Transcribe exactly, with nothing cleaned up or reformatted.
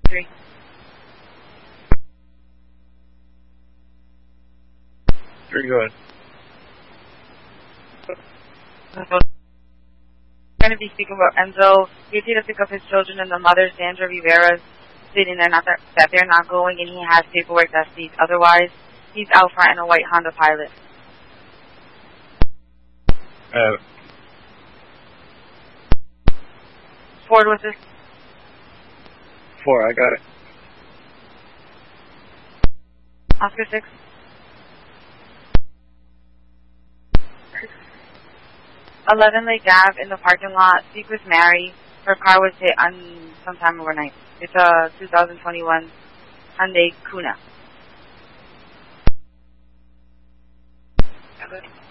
three. Three, go ahead. We're going to be speaking about Enzo. He's here to pick up his children, and the mother, Sandra Rivera, stating they're not that, that they're not going, and he has paperwork that speaks otherwise. He's out front in a white Honda Pilot. Uh, Ford, what's this? Four, I got it. Oscar six. eleven Lake Ave in the parking lot. Speak with Mary. Her car was hit on sometime overnight. It's a two thousand twenty-one Hyundai Kona.